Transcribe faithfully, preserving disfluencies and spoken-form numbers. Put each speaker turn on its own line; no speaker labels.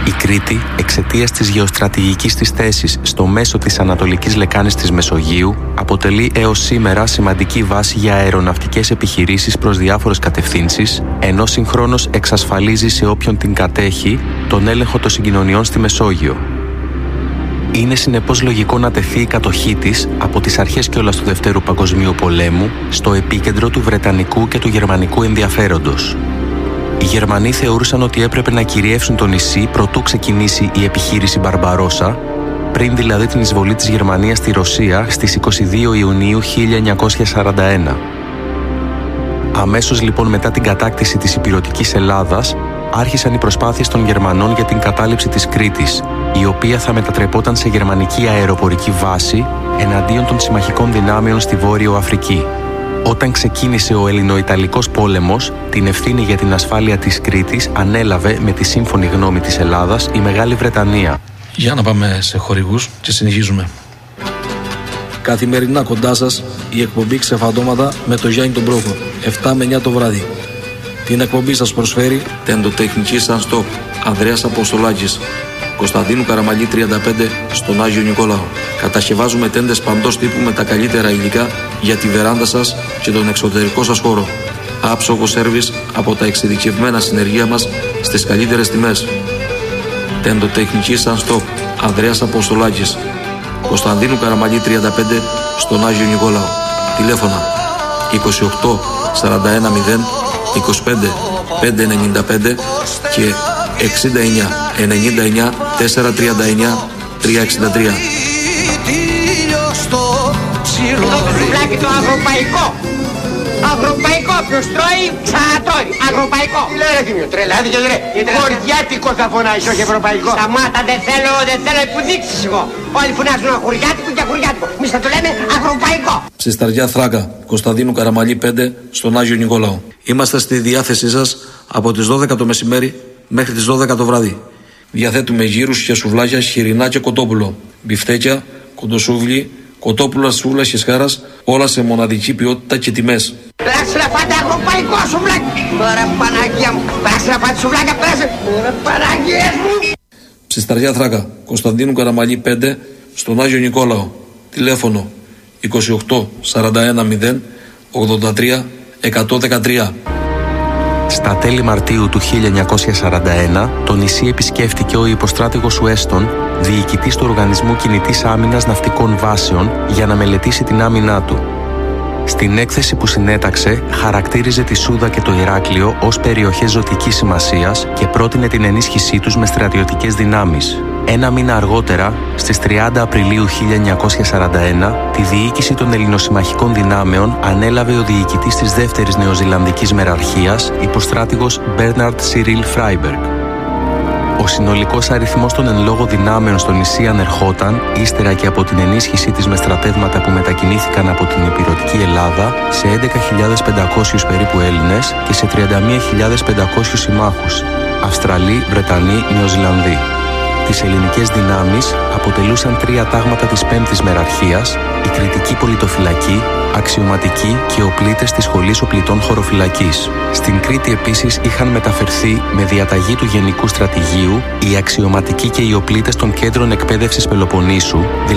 Η Κρήτη, εξαιτίας της γεωστρατηγικής της θέσης στο μέσο της ανατολικής λεκάνης της Μεσογείου, αποτελεί έως σήμερα σημαντική βάση για αεροναυτικές επιχειρήσεις προς διάφορες κατευθύνσεις, ενώ συγχρόνως εξασφαλίζει σε όποιον την κατέχει τον έλεγχο των συγκοινωνιών στη Μεσόγειο. Είναι συνεπώς λογικό να τεθεί η κατοχή της από τις αρχές κιόλας του Δευτέρου Παγκοσμίου Πολέμου στο επίκεντρο του βρετανικού και του γερμανικού ενδιαφέροντος. Οι Γερμανοί θεωρούσαν ότι έπρεπε να κυριεύσουν το νησί προτού ξεκινήσει η επιχείρηση Μπαρμπαρόσα, πριν δηλαδή την εισβολή της Γερμανίας στη Ρωσία στις είκοσι δύο Ιουνίου χίλια εννιακόσια σαράντα ένα. Αμέσως λοιπόν μετά την κατάκτηση της ηπειρωτικής Ελλάδας, άρχισαν οι προσπάθειες των Γερμανών για την κατάληψη της Κρήτης, η οποία θα μετατρεπόταν σε γερμανική αεροπορική βάση εναντίον των συμμαχικών δυνάμεων στη Βόρειο Αφρική. Όταν ξεκίνησε ο Ελληνοϊταλικός πόλεμος, την ευθύνη για την ασφάλεια της Κρήτης ανέλαβε με τη σύμφωνη γνώμη της Ελλάδας η Μεγάλη Βρετανία.
Για να πάμε σε χορηγούς και συνεχίζουμε. Καθημερινά κοντά σας η εκπομπή Ξεφαντώματα με το Γιάννη τον Πρόβο, επτά με εννιά το βράδυ. Την εκπομπή σας προσφέρει τεντοτεχνική σαν στόπ Ανδρέας Αποστολάκης, Κωνσταντίνου Καραμαλή τριάντα πέντε στον Άγιο Νικόλαο. Κατασκευάζουμε τέντες παντός τύπου με τα καλύτερα υλικά για τη βεράντα σας και τον εξωτερικό σας χώρο. Άψογο σέρβις από τα εξειδικευμένα συνεργεία μας στις καλύτερες τιμές. Τεντοτεχνική σαν στόπ Ανδρέας Αποστολάκης, Κωνσταντίνου Καραμαλή τριάντα πέντε στον Άγιο Νικόλαο. Τηλέφωνα είκοσι οκτώ σαράντα ένα μηδέν είκοσι πέντε πεντακόσια ενενήντα πέντε και εξήντα εννιά ενενήντα εννιά τετρακόσια τριάντα εννιά τριακόσια εξήντα τρία.
Το σουβλάκι το ευρωπαϊκό. Αγροπαϊκό, ποιος τρώει, ξανατρώει. Αγροπαϊκό. Τι λέει ρε Θήμιο, τρελάθηκε ρε. Χωριάτικο θα φωνάζεις, όχι ευρωπαϊκό. Σταμάτα, δεν θέλω, δεν θέλω υποδείξεις εγώ. Όλοι φωνάζουν χωριάτικο και χωριάτικο. Εμείς θα το λέμε αγροπαϊκό.
Ψισταριά Θράκα, Κωνσταντίνου Καραμαλή πέντε στον Άγιο Νικόλαο. Είμαστε στη διάθεσή σας από τις δώδεκα το μεσημέρι μέχρι τις δώδεκα το βράδυ. Διαθέτουμε γύρους και σουβλάκια, χοιρινά και κοτόπουλο, μπιφτέκια, κοντοσούβλι, κοτόπουλα, σούβλα και σχάρας, όλα σε μοναδική ποιότητα και τιμές.
Πέρασε να πάτε αγροπαϊκό σουβλάκι. Τώρα Παναγία μου, πέρασε να πάτε σουβλάκια, πέρασε. Τώρα Παναγίες μου.
Ψισταριά Θράκα, Κωνσταντίνου Καραμαλή πέντε στον Άγιο Νικόλαο. Τηλέφωνο είκοσι οκτώ σαράντα ένα μηδέν ογδόντα τρία εκατόν δεκατρία.
Στα τέλη Μαρτίου του χίλια εννιακόσια σαράντα ένα, το νησί επισκέφτηκε ο υποστράτηγος Ουέστον, διοικητής του Οργανισμού Κινητής Άμυνας Ναυτικών Βάσεων, για να μελετήσει την άμυνά του. Στην έκθεση που συνέταξε, χαρακτήριζε τη Σούδα και το Ηράκλειο ως περιοχές ζωτικής σημασίας και πρότεινε την ενίσχυσή τους με στρατιωτικές δυνάμεις. Ένα μήνα αργότερα, στις τριάντα Απριλίου χίλια εννιακόσια σαράντα ένα, τη διοίκηση των ελληνοσυμμαχικών δυνάμεων ανέλαβε ο διοικητής της δεύτερης Νεοζηλανδικής Μεραρχίας, υποστράτηγος Μπέρναρντ Σιρίλ Φράιμπεργκ. Ο συνολικός αριθμός των εν λόγω δυνάμεων στο νησί ανερχόταν, ύστερα και από την ενίσχυσή της με στρατεύματα που μετακινήθηκαν από την ηπειρωτική Ελλάδα, σε έντεκα χιλιάδες πεντακόσιους περίπου Έλληνες και σε τριάντα μία χιλιάδες πεντακόσιους συμμάχους, Αυστραλοί, Βρετανοί, Νεοζηλανδοί. Τις ελληνικές δυνάμεις αποτελούσαν τρία τάγματα της πέμπτης Μεραρχίας, η Κρητική Πολιτοφυλακή, αξιωματικοί και οπλίτες της Σχολής Οπλιτών Χωροφυλακής. Στην Κρήτη επίσης είχαν μεταφερθεί με διαταγή του Γενικού Στρατηγίου οι αξιωματικοί και οι οπλίτες των κέντρων εκπαίδευσης Πελοποννήσου,